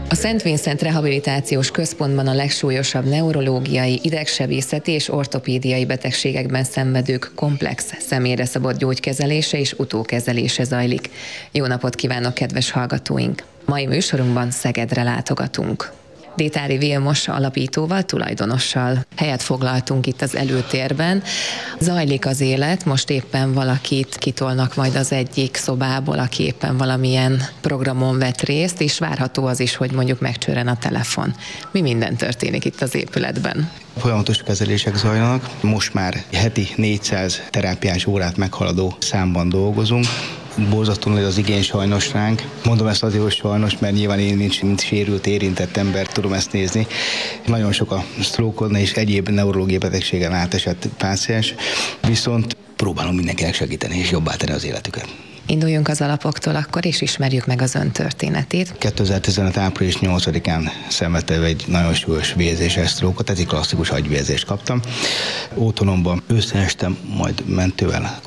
A Szent Vincent Rehabilitációs Központban a legsúlyosabb neurológiai, idegsebészeti és ortopédiai betegségekben szenvedők komplex, személyre szabott gyógykezelése és utókezelése zajlik. Jó napot kívánok, kedves hallgatóink! Mai műsorunkban Szegedre látogatunk. Détári Vilmos alapítóval, tulajdonossal helyet foglaltunk itt az előtérben. Zajlik az élet, most éppen valakit kitolnak majd az egyik szobából, aki éppen valamilyen programon vett részt, és várható az is, hogy mondjuk megcsörren a telefon. Mi minden történik itt az épületben? Folyamatos kezelések zajlanak. Most már heti 400 terápiás órát meghaladó számban dolgozunk. Borzasztó nagy az igény sajnos ránk. Mondom ezt azért, hogy sajnos, mert nyilván én mint sérült, érintett ember tudom ezt nézni. Nagyon sok a sztrókon és egyéb neurológiai betegségen átesett páciens, viszont próbálom mindenkinek segíteni és jobbá tenni az életüket. Induljunk az alapoktól akkor, és ismerjük meg az ön történetét. 2015. április 8-án szenvedtem egy nagyon súlyos vérzéses sztrókot, ez egy klasszikus agyvérzést kaptam. Otthonomban összeestem, majd mentővel